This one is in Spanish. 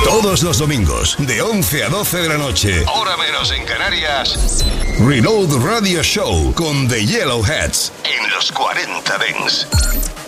Todos los domingos, de 11 a 12 de la noche, hora menos en Canarias, Reload Radio Show con The Yellowheads en los 40 Dents.